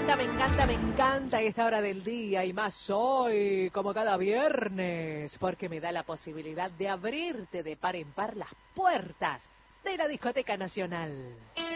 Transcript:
me encanta esta hora del día y más hoy, como cada viernes, porque me da la posibilidad de abrirte de par en par las puertas de la Discoteca Nacional.